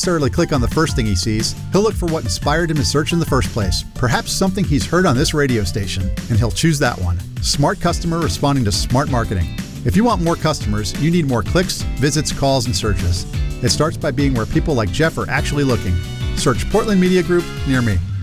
necessarily click on the first thing he sees. He'll look for what inspired him to search in the first place, perhaps something he's heard on this radio station, and he'll choose that one. Smart customer responding to smart marketing. If you want more customers, you need more clicks, visits, calls, and searches. It starts by being where people like Jeff are actually looking. Search Portland Media Group near me.